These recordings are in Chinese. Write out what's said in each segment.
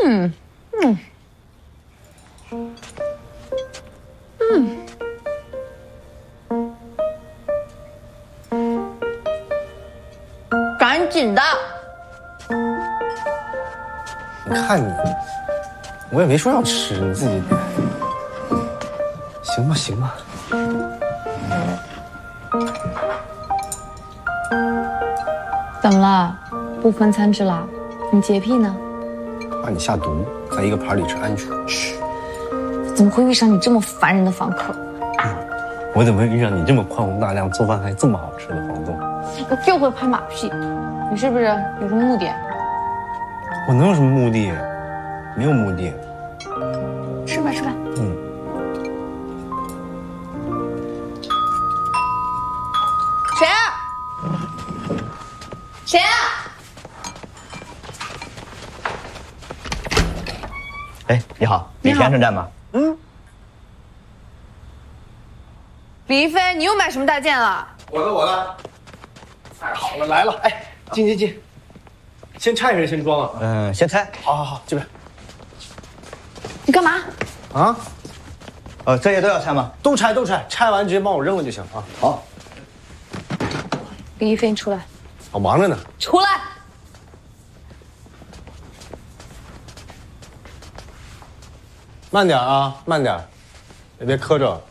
赶紧的！ 你看你，我也没说要吃，你自己点。行吧，行吧。 怎么了？不分餐制了？你洁癖呢？ 怕你下毒，在一个盘里吃鹌鹑。嘘。 怎么会遇上你这么烦人的房客？ 我怎么会遇上你这么宽宏大量、做饭还这么好吃的房东？ 我就会拍马屁，你是不是有什么目的？ 我能有什么目的？没有目的。 吃吧，吃吧。谁啊？谁啊？ 哎，你好，李先生在吗？ 李一飞，你又买什么大件了？ 我的，太好了，来了，哎，进，先拆还是先装啊？ 先拆。 好，这边。 你干嘛？ 啊？ 这些都要拆吗？ 都拆，拆完直接帮我扔了就行啊。 好。 李一飞，你出来。 我忙着呢。 出来。 慢点啊，慢点，也别磕着。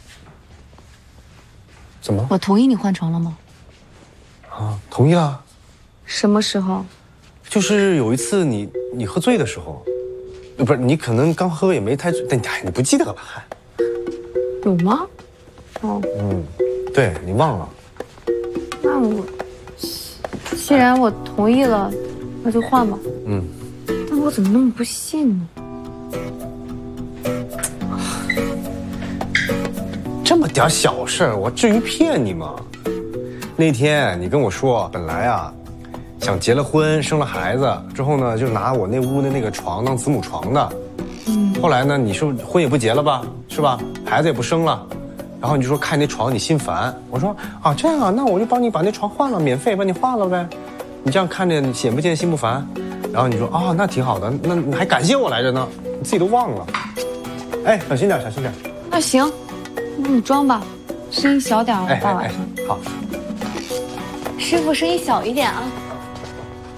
怎么了？ 我同意你换床了吗？ 啊，同意了。 什么时候？ 就是有一次你喝醉的时候，不是你可能刚喝也没太醉，但你不记得了还？ 有吗？哦， 对你忘了。 那我既然我同意了，那就换吧。但我怎么那么不信呢？ 这么点小事儿，我至于骗你吗？那天你跟我说，本来啊，想结了婚，生了孩子之后呢，就拿我那屋的那个床当子母床的。后来呢，你说婚也不结了吧，是吧？孩子也不生了，然后你就说看那床你心烦。我说啊，这样啊，那我就帮你把那床换了，免费帮你换了呗。你这样看着眼不见心不烦。然后你说啊，那挺好的，那你还感谢我来着呢，你自己都忘了。哎，小心点，小心点。 那行。那你装吧，声音小点，我大晚上。 好。 师傅声音小一点啊。